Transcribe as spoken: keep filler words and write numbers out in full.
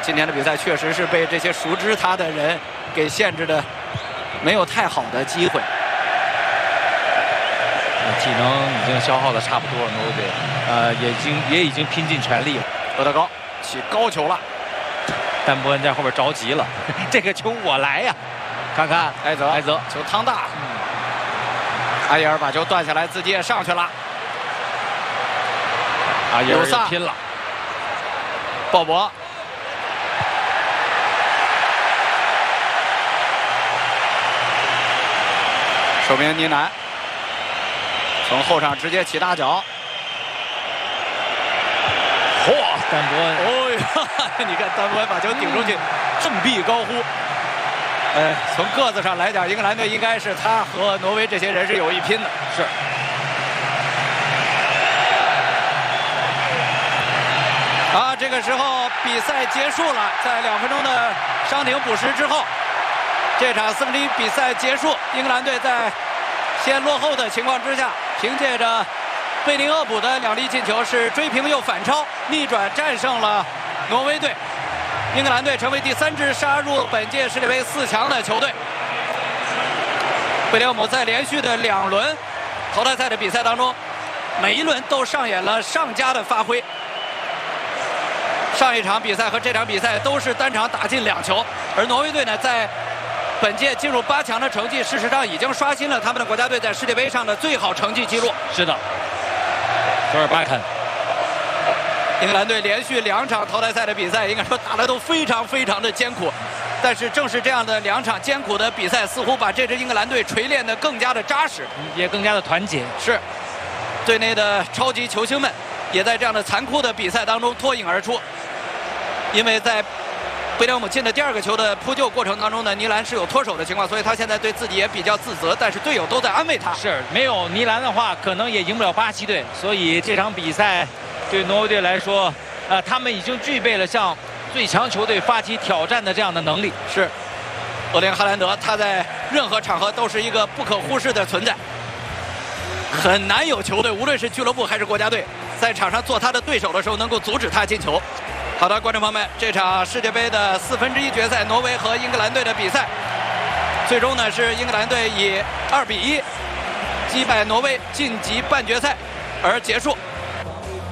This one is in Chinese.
今天的比赛确实是被这些熟知他的人给限制的，没有太好的机会。 体能已经消耗的差不多了，挪威队，呃，也已经也已经拼尽全力了。 厄德高起高球了， 但伯恩在后边着急了，这个球我来呀！看看埃泽， 埃泽球趟大，嗯、阿耶尔把球断下来，自己也上去了。 阿耶尔也拼了， 鲍勃。 守门员尼南从后场直接起大脚， 嚯！丹伯恩， 哦呀，你看丹伯恩把球顶出去，振臂高呼。呃，从个子上来讲，英格兰队应该是他和挪威这些人是有一拼的。 是。 啊，这个时候比赛结束了，在两分钟的伤停补时之后。 这场四分之一比赛结束，英格兰队在先落后的情况之下，凭借着贝林厄普的两粒进球是追平又反超，逆转战胜了挪威队。英格兰队成为第三支杀入本届世界杯四强的球队。贝林厄普在连续的两轮淘汰赛的比赛当中，每一轮都上演了上佳的发挥。上一场比赛和这场比赛都是单场打进两球，而挪威队呢在 本届进入八强的成绩，事实上已经刷新了他们的国家队在世界杯上的最好成绩记录。 是的，索尔巴肯， 英格兰队连续两场淘汰赛的比赛，应该说打得都非常非常的艰苦。但是正是这样的两场艰苦的比赛，似乎把这支英格兰队锤炼得更加的扎实， 也更加的团结。 是，队内的超级球星们也在这样的残酷的比赛当中脱颖而出，因为在 贝林厄姆进的第二个球的扑救过程当中呢，尼兰是有脱手的情况，所以他现在对自己也比较自责，但是队友都在安慰他。 是，没有尼兰的话，可能也赢不了巴西队。所以这场比赛对挪威队来说，呃，他们已经具备了向最强球队发起挑战的这样的能力。 是，厄林哈兰德他在任何场合都是一个不可忽视的存在，很难有球队，无论是俱乐部还是国家队，在场上做他的对手的时候能够阻止他进球。 好的，观众朋友们，这场世界杯的四分之一决赛，挪威和英格兰队的比赛，最终呢是英格兰队以二比一击败挪威，晋级半决赛而结束。